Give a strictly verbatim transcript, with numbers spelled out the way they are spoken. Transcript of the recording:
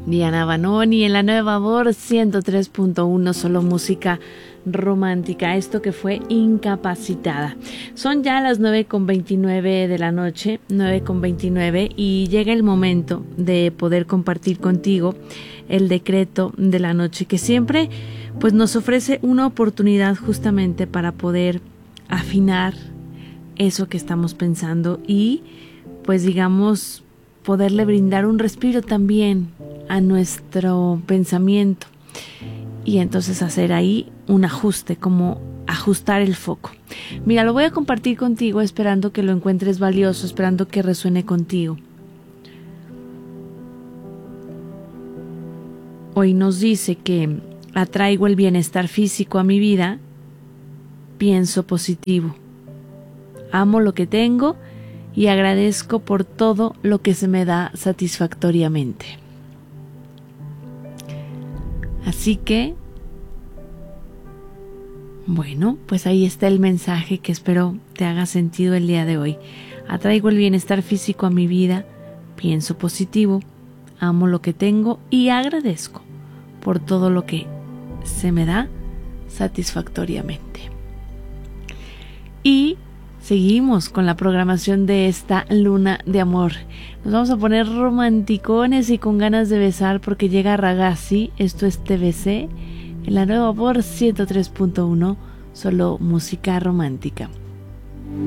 Diana Banoni en la Nueva Voz ciento tres punto uno, solo música romántica. Esto que fue Incapacitada. Son ya las nueve con veintinueve de la noche, nueve con veintinueve, y llega el momento de poder compartir contigo el decreto de la noche, que siempre pues nos ofrece una oportunidad justamente para poder afinar eso que estamos pensando y pues digamos poderle brindar un respiro también a nuestro pensamiento y entonces hacer ahí un ajuste, como ajustar el foco. Mira, lo voy a compartir contigo esperando que lo encuentres valioso, esperando que resuene contigo. Hoy nos dice que atraigo el bienestar físico a mi vida, pienso positivo, amo lo que tengo y agradezco por todo lo que se me da satisfactoriamente. Así que, bueno, pues ahí está el mensaje que espero te haga sentido el día de hoy. Atraigo el bienestar físico a mi vida, pienso positivo, amo lo que tengo y agradezco por todo lo que se me da satisfactoriamente. Y seguimos con la programación de esta luna de amor. Nos vamos a poner romanticones y con ganas de besar porque llega Ragazzi. Esto es T V C en la Nueva Voz ciento tres punto uno, solo música romántica.